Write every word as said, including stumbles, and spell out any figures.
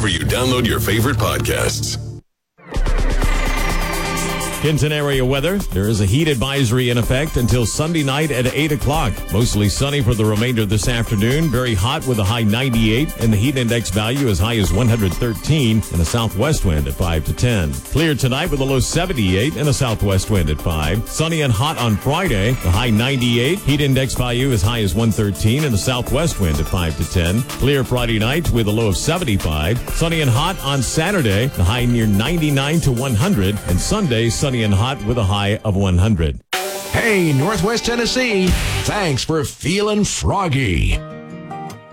wherever you download your favorite podcasts. Kenton area weather. There is a heat advisory in effect until Sunday night at eight o'clock. Mostly sunny for the remainder of this afternoon. Very hot with a high ninety-eight and the heat index value as high as one hundred thirteen and a southwest wind at five to ten. Clear tonight with a low seventy-eight and a southwest wind at five. Sunny and hot on Friday. The high ninety-eight. Heat index value as high as one thirteen and a southwest wind at five to ten. Clear Friday night with a low of seventy-five. Sunny and hot on Saturday. The high near ninety-nine to one hundred. And Sunday, sunny and hot with a high of one hundred. Hey, Northwest Tennessee, thanks for feeling froggy.